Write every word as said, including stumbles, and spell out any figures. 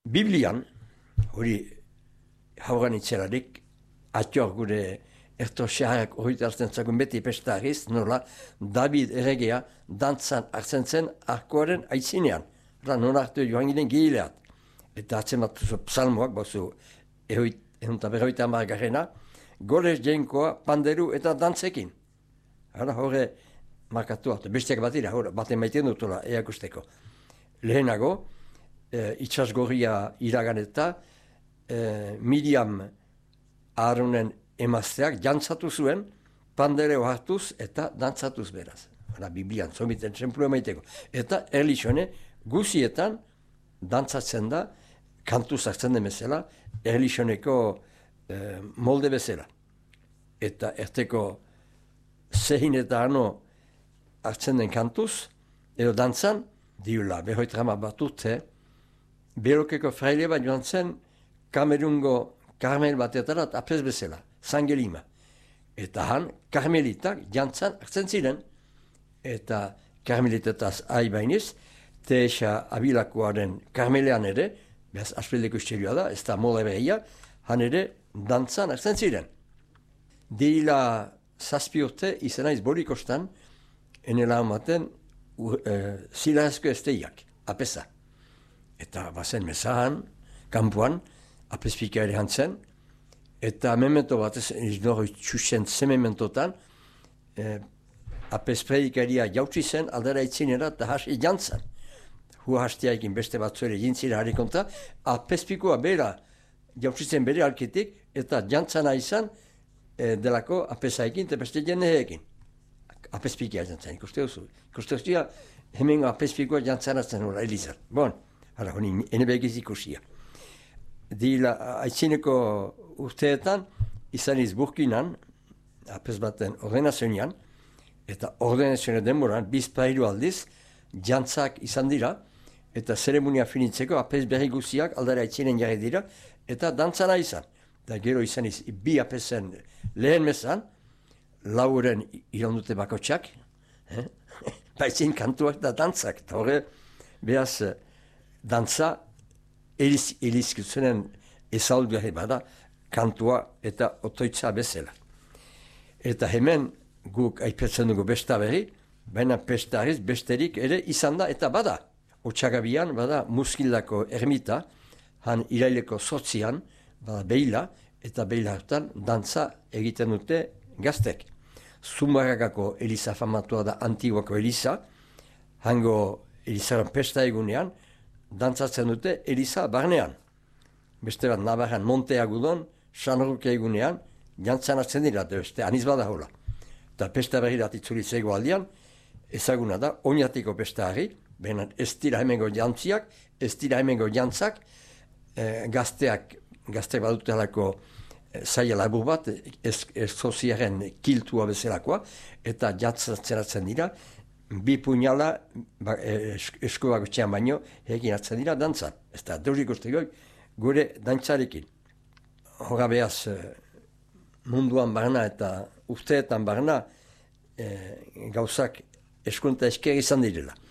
Biblian, hori hauran itzelarik, atior gure erto xeharrak hori hartzen zakun beti pestagiz, nola David erregea dantzan hartzen zen arkoaren aitzinean. Hora, non hartu joan giren gileat. Eta hartzen bat psalmoak, bozu, ehunta berroita amargarrena, gorez jenkoa panderu eta dantzekin. Hora, horre markatu hartu. Besteak bat dira, hor, bat emaiten dutula, eakusteko. Lehenago, e, itxasgorria iragan eta e, Miriam Aaronen emazteak jantzatu zuen, pandereo hartuz eta dantzatuz beraz. Hora, Biblian, zomiten txemplu emaiteko. Eta erlixone, guzietan dantzatzen da, kantuz hartzen den bezala, erlixoneko e, molde bezala. Eta erteko zehin eta ano hartzen den kantuz, edo dantzan, diula, behoit rama bat urte, berokeko fraile bat joan zen, Kamerungo karmel batetarat apes bezala, Sangelima. Eta han, karmelitak jantzan hartzen ziren, eta karmelitetaz ahi bainiz, Teesa abilakoaren karmelean ere, behaz aspildeko istelioa da, ez da mola behia, han ere dantzan hartzen ziren. Dila zazpi urte izan aiz bolikostan, enela amaten uh, zilarazko esteiak, apesa. Eta bazen mezahan, kampuan, apespika ere hantzen, eta memento bat ez nori txusen ze mementotan, eh, apespreikaria jautsi zen aldera itzinera eta hasi jantzan. Hua hastiaikin beste batzu ere jintzira harikonta, apespikoa bera jautsi zen bere alkitik, eta jantzana izan eh, delako apesaikin eta beste jenneekin. Apespikia jantzan, ikuste duzu. Ikuste duzu, hemen apespikoa jantzanatzen hori, Elizar. Bon, hala, honi, ene begiz ikusia. Dila, aitzineko urteetan, izan iz Burkinan, apes baten ordenazionian, eta ordenazioa denboran, bizpairu aldiz, jantzak izan dira, eta zeremonia finitzeko apes berri guziak aldara aitzinen jarri dira, eta dantzana izan. Da gero izan iz, bi apesen lehen mezan, lauren irondute bakotxak, eh? Baitzin kantuak da dantzak, eta horre, behaz, dantza, eliz, elizkutzenen ezaudu bada, kantua eta otoitza bezala. Eta hemen, guk aipetzen dugu besta berri, baina pestariz besterik ere izan da eta bada. Otsagabian, bada, Muskildako ermita, han iraileko sortzian, bada behila, eta behila hartan dantza egiten dute gaztek. Zumarragako Eliza famatua da Antiguako Eliza, hango Elizaren pesta egunean, dantzatzen dute Eliza barnean. Beste bat Navarran Monteagudon, Sanruke egunean, jantzan hartzen dira, beste aniz bada hola. Eta pesta berri dat itzulizego aldian, ezaguna da, oinatiko pesta harri, behinan ez dira hemengo jantziak, ez dira hemengo jantzak, eh, gazteak, gazteak badutelako zaila labur bat, ez, ez soziaren kiltua bezalakoa, eta jantzatzen dira, bi puñala ba, eskuak etxean baino, egin atzen dira dantzan. Ez da, deurik ustegoi, gure dantzarekin. Hora behaz, munduan barna eta usteetan barna, e, gauzak eskunta esker izan direla.